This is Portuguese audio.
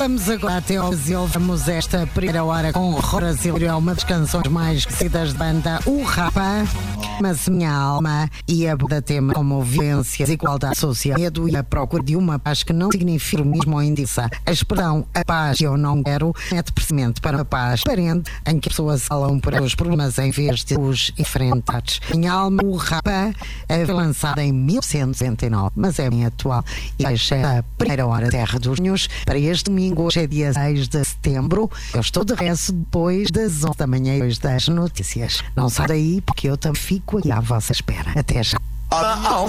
Vamos agora até ao Brasil. Vamos esta primeira hora com o Brasil, é uma das canções mais conhecidas da banda O Rapa. Mas minha alma e aborda tema como violência, desigualdade social, medo e a procura de uma paz que não significa o mesmo ou indiça. A expressão a paz que eu não quero é precisamente para uma paz aparente em que as pessoas falam por os problemas em vez de os enfrentar. Minha alma, O Rapa, foi lançada em 1999, mas é bem atual e deixa a primeira hora Terra dos Sonhos para este domingo. Hoje é dia 6 de setembro. Eu estou de regresso depois das 11 da manhã e depois das notícias. Não sai daí porque eu também fico aqui à vossa espera. Até já.